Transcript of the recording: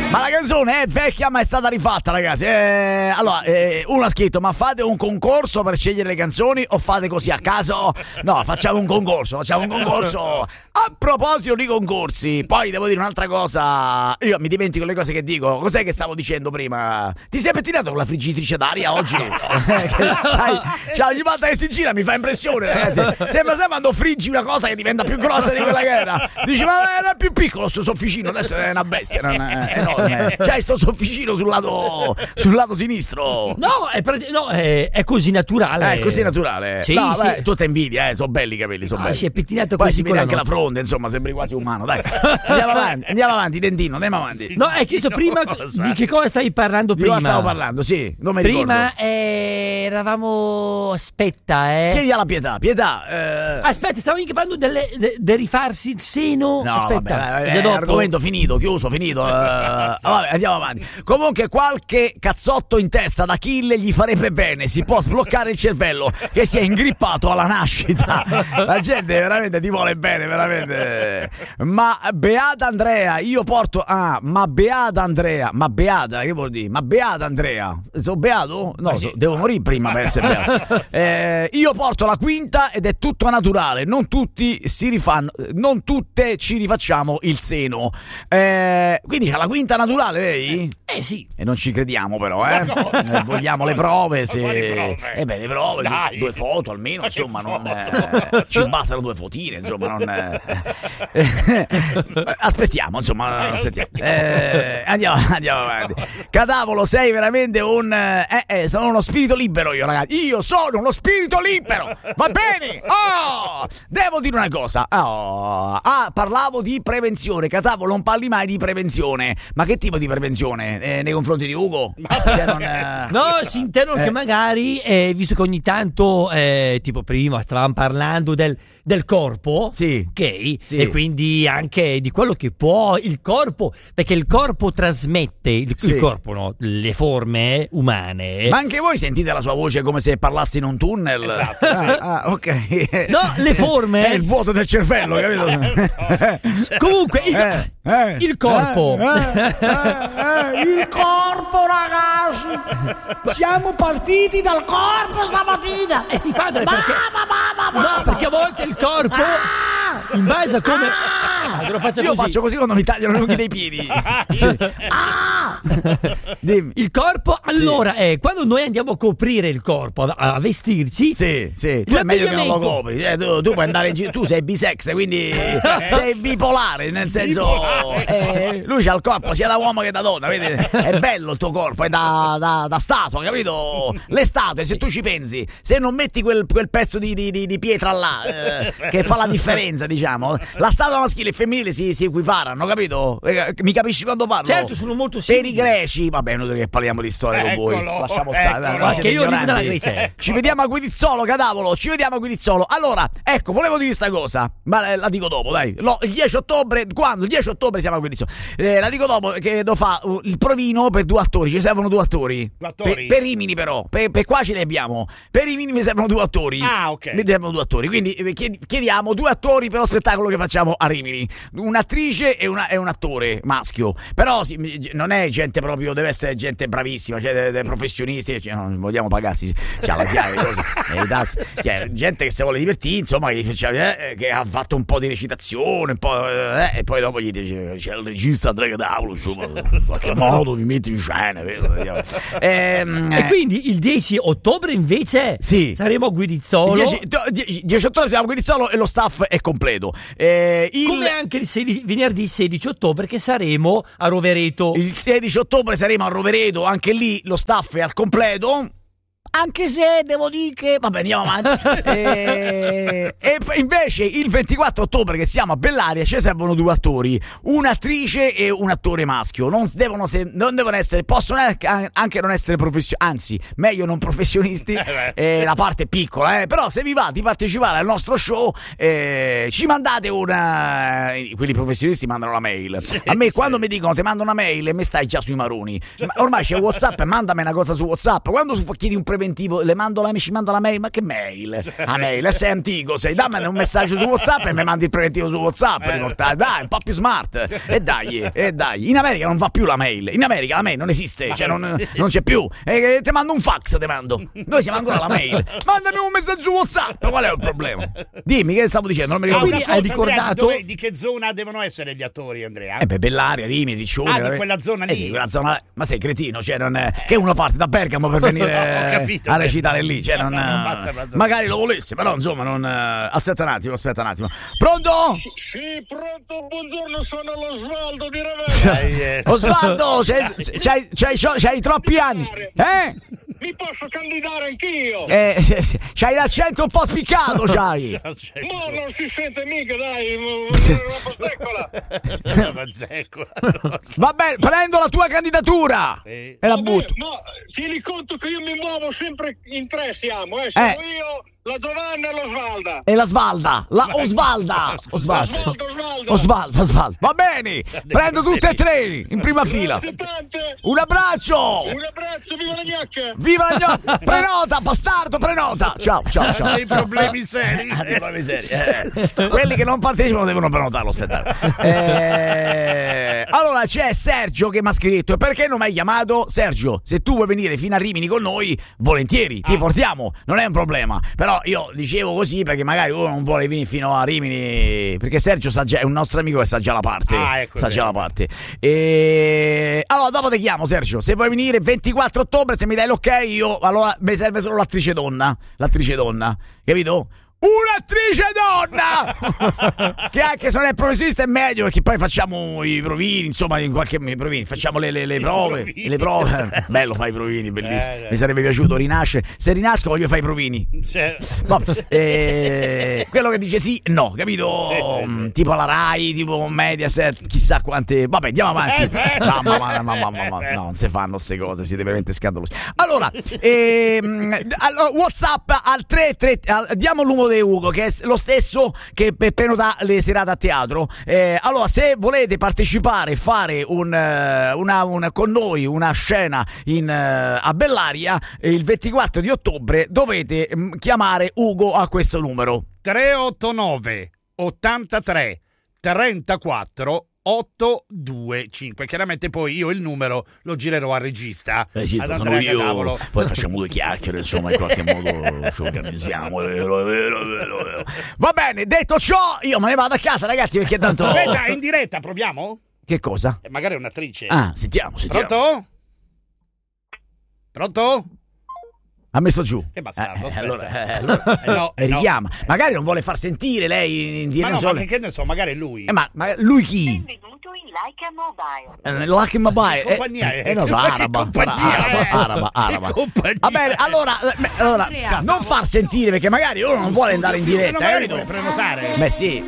Ma la canzone è vecchia ma è stata rifatta, ragazzi. Allora, uno ha scritto: ma fate un concorso per scegliere le canzoni o fate così a caso? No, facciamo un concorso. A proposito di concorsi, poi devo dire un'altra cosa. Io mi dimentico le cose che dico. Cos'è che stavo dicendo prima? Ti sei pettinato con la friggitrice d'aria oggi? Ogni volta che si gira mi fa impressione, ragazzi. Sembra quando friggi una cosa che diventa più grossa di quella che era. Dici, ma era più piccolo sto sofficino, adesso è una bestia, è enorme. C'hai sto sofficino sul lato sinistro. No, è così naturale. È così naturale. Sì, no, sì. beh, tu te invidia, sono belli i capelli, sono belli. Si è pettinato poi così. Si vede anche la fronte, insomma, sembri quasi umano. Dai, andiamo avanti, Dentino, andiamo avanti. No, hai chiesto prima di che cosa stavi parlando prima? Di cosa stavo parlando, sì, non mi prima ricordo. eravamo. Aspetta, Chiedi alla Pietà. Aspetta, stavo mica parlando del rifarsi il seno. No, aspetta, vabbè, argomento finito. Vabbè, andiamo avanti. Comunque qualche cazzotto in testa da Achille gli farebbe bene. Si può sbloccare il cervello che si è ingrippato alla nascita. La gente veramente ti vuole bene, veramente. Ma beata Andrea, io porto. Ma beata Andrea. Ma beata, che vuol dire? Ma beata Andrea. Sono beato? No, devo morire prima per essere beato. Io porto la quinta ed è tutto naturale. Non tutti si rifanno. Non tutte ci rifacciamo il seno. Quindi c'ha la quinta naturale lei? Sì. E non ci crediamo però, vogliamo le prove. Le prove, dai. 2 foto almeno, insomma, non ci bastano 2 fotine, insomma, non aspettiamo. Andiamo avanti. Cadavolo, sei veramente sono uno spirito libero io, ragazzi. Io sono uno spirito libero. Va bene? Devo dire una cosa. Parlavo di prevenzione. Cadavolo, non parli mai di prevenzione. Ma che tipo di prevenzione? Nei confronti di Ugo? No, si intendo che magari, visto che ogni tanto, tipo prima stavamo parlando del corpo, sì, ok? Sì. E quindi anche di quello che può il corpo, perché il corpo trasmette, il corpo, no? Le forme umane. Ma anche voi sentite la sua voce come se parlassi in un tunnel? Esatto. Ok. No, le forme. È il vuoto del cervello, capito? Comunque, il corpo. Il corpo, ragazzi. Siamo partiti dal corpo stamattina. Sì, padre, perché perché a volte il corpo in base a come io faccio così quando mi tagliano gli unghi dei piedi. Il corpo, allora, quando noi andiamo a coprire il corpo, a vestirci, tu è meglio che non lo copri. Tu puoi andare in giro, tu sei bisex, quindi sei bipolare, nel senso lui c'ha il corpo sia da uomo che da donna, vedi? È bello il tuo corpo, è da statua, capito? Le statue, se tu ci pensi, se non metti quel pezzo di pietra là che fa la differenza, diciamo, la statua maschile e femminile si equiparano, capito? Mi capisci quando parlo? Certo, sono molto simili. Per i greci, vabbè, noi che parliamo di storia con voi, lasciamo stare, che io arrivo dalla Grecia. Ci vediamo a Guidizzolo, Cadavolo, Allora, ecco, volevo dire sta cosa, ma la dico dopo, dai. Il 10 ottobre, quando? Il 10 ottobre siamo a Guidizzolo. La dico dopo, che devo fare il provino per 2 attori, ci servono 2 attori. Per Rimini però, per qua ce li abbiamo. Per Rimini mi servono 2 attori. Ok. Mi servono 2 attori, quindi chiediamo 2 attori per lo spettacolo che facciamo a Rimini. Un'attrice e un attore maschio. Però non è gente proprio, deve essere gente bravissima, cioè dei professionisti, non vogliamo pagarsi, la SIAE, cose, gente che si vuole divertire, insomma, che ha fatto un po' di recitazione, un po', e poi dopo gli dice c'è il regista Andrea Cadavolo, insomma, in qualche modo mi mette in scena, e quindi il 10 ottobre invece saremo a Guidizzolo. 10 ottobre siamo a Guidizzolo e lo staff è completo. Come anche il venerdì 16 ottobre che saremo a Rovereto. Il 16 ottobre saremo a Rovereto, anche lì lo staff è al completo. Anche se devo dire che vabbè, andiamo avanti. E invece il 24 ottobre che siamo a Bellaria ci servono 2 attori, un'attrice e un attore maschio. Non devono essere, possono anche non essere anzi meglio non professionisti. La parte è piccola, però se vi va di partecipare al nostro show, ci mandate quelli professionisti mandano la mail. A me quando mi dicono ti mando una mail e me stai già sui maroni. Ormai c'è WhatsApp, mandami una cosa su WhatsApp. Quando chiedi un preventivo, ci manda la mail, ma che mail? La mail, sei antico, dammi un messaggio su WhatsApp e mi mandi il preventivo su WhatsApp, dai, un po' più smart. E dai. In America non va più la mail. In America la mail non esiste, cioè non c'è più. E ti mando un fax, te mando. Noi siamo ancora la mail. Mandami un messaggio su WhatsApp. Qual è il problema? Dimmi che stavo dicendo, non mi ricordo. Quindi hai ricordato di che zona devono essere gli attori, Andrea? Bellaria, Rimini, Riccione. Di quella zona lì. Di quella zona. Ma sei cretino, cioè non è che uno parte da Bergamo per venire a recitare lì, cioè non magari lo volessi, però insomma non aspetta un attimo. Pronto? Sì, pronto, buongiorno, sono l'Osvaldo di Ravenna. Osvaldo, c'hai troppi anni. Mi posso candidare anch'io? C'hai l'accento un po' spiccato, c'hai. No, non si sente mica, dai, una Mazzecola. Va bene, prendo la tua candidatura e la butto. Ma tieni conto che io mi muovo sempre in tre, siamo io, la Giovanna e l'Osvalda. E la Svalda, la Osvalda. Va bene, prendo tutte e tre in prima fila. Grazie tante. Un abbraccio, viva la gnocca. Viva la gnocca. Prenota, bastardo, prenota. Ciao. Dei problemi seri. Quelli che non partecipano devono prenotare lo spettacolo. Allora c'è Sergio che mi ha scritto: perché non mi hai chiamato? Sergio, se tu vuoi venire fino a Rimini con noi, volentieri, ti portiamo, non è un problema. Però io dicevo così perché magari uno non vuole venire fino a Rimini, perché Sergio è un nostro amico che sa già la parte. La parte. Allora dopo ti chiamo, Sergio, se vuoi venire 24 ottobre, se mi dai l'ok, io allora mi serve solo l'attrice donna, capito? Un'attrice donna che anche se non è professionista è meglio, perché poi facciamo i provini, insomma, in qualche provini, facciamo le prove. Le prove. Bello fare i provini, bellissimo. Mi sarebbe piaciuto rinascere. Se rinasco voglio fare i provini. Vabbè, quello che dice sì, no, capito? Sì. Tipo alla Rai, tipo Mediaset, chissà quante. Vabbè, andiamo avanti. Mamma, no, non si fanno queste cose, siete veramente scandalosi. Allora, WhatsApp al 33, diamo il numero di Ugo, che è lo stesso che per prenotare le serate a teatro. Allora, se volete partecipare, fare con noi una scena a Bellaria il 24 di ottobre, dovete chiamare Ugo a questo numero 389 83 34 825. Chiaramente poi io il numero lo girerò al regista. Sono io. Poi facciamo due chiacchiere, insomma, in qualche modo ci organizziamo. Va bene, detto ciò, io me ne vado a casa, ragazzi, perché tanto. Aspetta, in diretta, proviamo? Che cosa? Magari è un'attrice. Sentiamo. Pronto? Ha messo giù. Che bastardo. Allora richiama. Magari non vuole far sentire lei in diretta. Ma che ne so, magari è lui. Ma lui chi? Benvenuto in Like a Mobile. Like a Mobile. Che compagnia è? No, araba. Va bene, allora non far sentire, perché magari uno non vuole andare in diretta. Vuole prenotare. Beh sì.